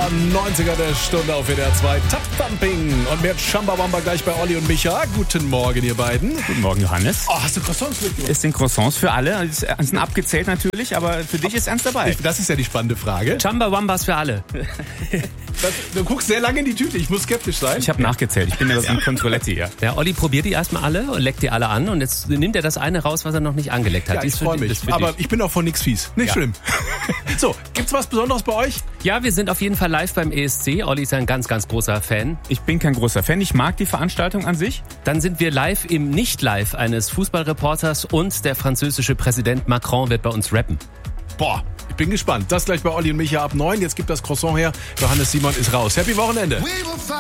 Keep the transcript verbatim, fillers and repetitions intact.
neunziger der Stunde auf W D R zwei. Top Thumping. Und mehr Chumbawamba gleich bei Olli und Micha. Guten Morgen, ihr beiden. Guten Morgen, Johannes. Oh, hast du Croissants mitgebracht? Es sind Croissants für alle. Es sind abgezählt natürlich, aber für dich ist ernst dabei. Ich, das ist ja die spannende Frage. Chumbawambas für alle. Das, du guckst sehr lange in die Tüte. Ich muss skeptisch sein. Ich habe nachgezählt. Ich bin ja so ein Controletti, ja. Der Olli probiert die erstmal alle und leckt die alle an. Und jetzt nimmt er das eine raus, was er noch nicht angeleckt hat. Ja, Die ich ist für freue dich- mich. ist für Aber dich. ich bin auch von nix fies. Nicht Ja. schlimm. So, gibt's was Besonderes bei euch? Ja, wir sind auf jeden Fall live beim E S C. Olli ist ein ganz, ganz großer Fan. Ich bin kein großer Fan. Ich mag die Veranstaltung an sich. Dann sind wir live im Nicht-Live eines Fußballreporters und der französische Präsident Macron wird bei uns rappen. Boah, ich bin gespannt. Das gleich bei Olli und Micha ab neun. Jetzt gibt das Croissant her. Johannes Simon ist raus. Happy Wochenende.